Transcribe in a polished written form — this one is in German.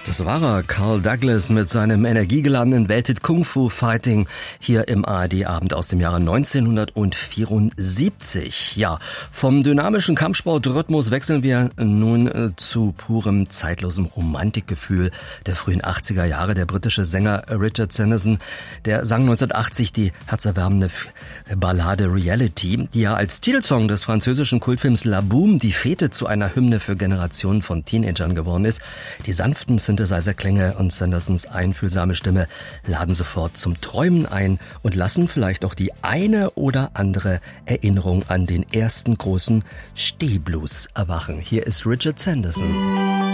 Das war er, Carl Douglas mit seinem energiegeladenen Welthit Kung Fu Fighting hier im ARD-Abend aus dem Jahre 1974. Ja, vom dynamischen Kampfsportrhythmus wechseln wir nun zu purem, zeitlosem Romantikgefühl der frühen 80er Jahre. Der britische Sänger Richard Sanderson, der sang 1980 die herzerwärmende Ballade Reality, die ja als Titelsong des französischen Kultfilms La Boum die Fete zu einer Hymne für Generationen von Teenagern geworden ist. Die sanften Synthesizer-Klänge und Sandersons einfühlsame Stimme laden sofort zum Träumen ein und lassen vielleicht auch die eine oder andere Erinnerung an den ersten großen Stehblues erwachen. Hier ist Richard Sanderson.